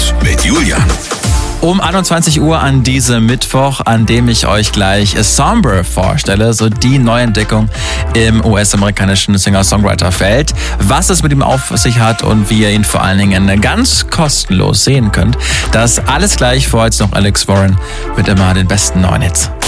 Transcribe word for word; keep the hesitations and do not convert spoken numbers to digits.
News mit Julian. Um einundzwanzig Uhr an diesem Mittwoch, an dem ich euch gleich Sombre vorstelle, so die Neuentdeckung im U S-amerikanischen Singer-Songwriter-Feld. Was es mit ihm auf sich hat und wie ihr ihn vor allen Dingen ganz kostenlos sehen könnt, das alles gleich. Vor jetzt noch Alex Warren mit immer den besten neuen Hits.